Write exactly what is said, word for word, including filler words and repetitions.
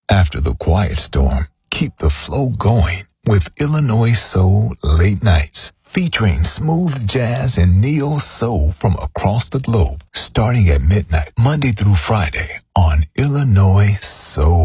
After the quiet storm, keep the flow going with Illinois Soul Late Nights, featuring smooth jazz and neo soul from across the globe, starting at midnight, Monday through Friday on Illinois Soul.